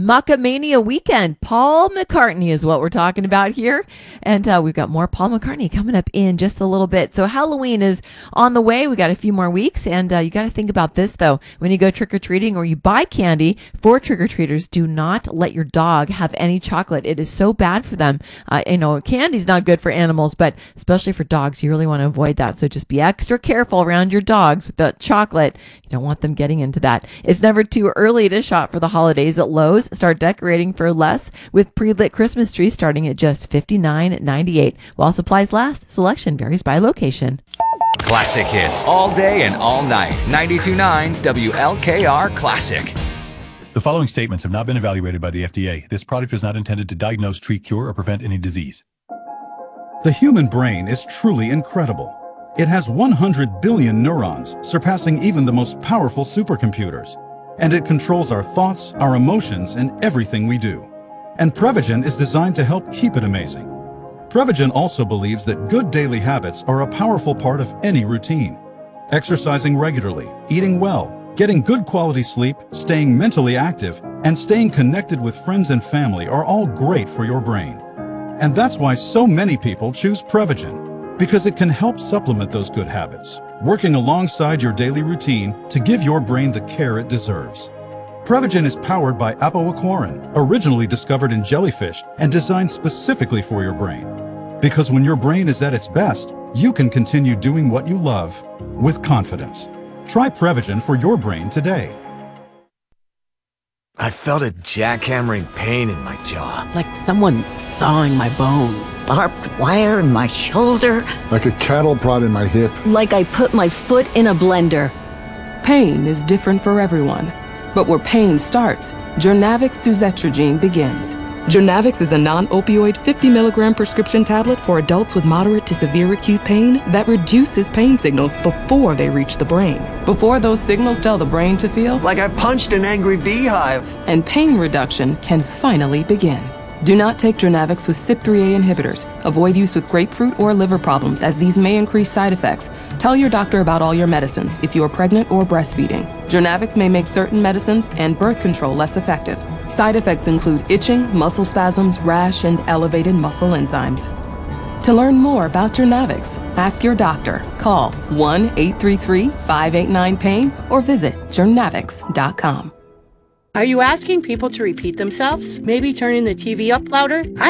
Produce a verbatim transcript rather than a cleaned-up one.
Muckamania weekend. Paul McCartney is what we're talking about here. And uh, we've got more Paul McCartney coming up in just a little bit. So Halloween is on the way. We got a few more weeks. And uh, you got to think about this, though. When you go trick-or-treating or you buy candy for trick-or-treaters, do not let your dog have any chocolate. It is so bad for them. Uh, you know, candy's not good for animals, but especially for dogs, you really want to avoid that. So just be extra careful around your dogs with the chocolate. You don't want them getting into that. It's never too early to shop for the holidays at Lowe's. Start decorating for less with pre-lit Christmas trees starting at just fifty-nine ninety-eight. While supplies last, selection varies by location. Classic hits all day and all night. ninety-two point nine W L K R Classic. The following statements have not been evaluated by the F D A. This product is not intended to diagnose, treat, cure, or prevent any disease. The human brain is truly incredible. It has one hundred billion neurons, surpassing even the most powerful supercomputers. And it controls our thoughts, our emotions, and everything we do. And Prevagen is designed to help keep it amazing. Prevagen also believes that good daily habits are a powerful part of any routine. Exercising regularly, eating well, getting good quality sleep, staying mentally active, and staying connected with friends and family are all great for your brain. And that's why so many people choose Prevagen, because it can help supplement those good habits, working alongside your daily routine to give your brain the care it deserves. Prevagen is powered by apoaquarin, originally discovered in jellyfish and designed specifically for your brain. Because when your brain is at its best, you can continue doing what you love with confidence. Try Prevagen for your brain today. I felt a jackhammering pain in my jaw. Like someone sawing my bones. Barbed wire in my shoulder. Like a cattle prod in my hip. Like I put my foot in a blender. Pain is different for everyone. But where pain starts, Journavx suzetrigine begins. Journavx is a non-opioid fifty milligram prescription tablet for adults with moderate to severe acute pain that reduces pain signals before they reach the brain. Before those signals tell the brain to feel like I punched an angry beehive. And pain reduction can finally begin. Do not take Journavx with C Y P three A inhibitors. Avoid use with grapefruit or liver problems, as these may increase side effects. Tell your doctor about all your medicines if you are pregnant or breastfeeding. Journavx may make certain medicines and birth control less effective. Side effects include itching, muscle spasms, rash, and elevated muscle enzymes. To learn more about Journavx, ask your doctor. Call one eight three three, five eight nine, pain or visit journavx dot com. Are you asking people to repeat themselves? Maybe turning the T V up louder?